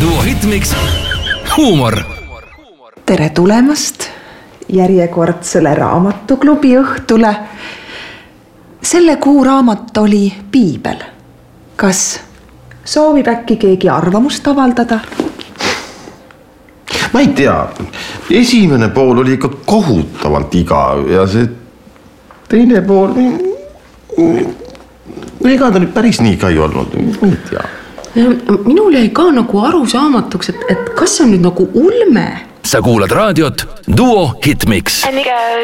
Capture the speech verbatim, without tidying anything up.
Duo Hitmix huumor. Tere tulemast järjekordsele raamatuklubi õhtule. Selle kuu raamat oli Piibel. Kas soovib äkki keegi arvamust avaldada? Ma ei tea. Esimene pool oli ikka kohutavalt iga ja see teine pool... Ega ta nüüd päris nii ka ei olnud. Ma ei tea. Minul jäi ka nagu arusaamatuks, et, et kas see on nüüd nagu ulme? Sa kuulad raadiot Duo Hitmix.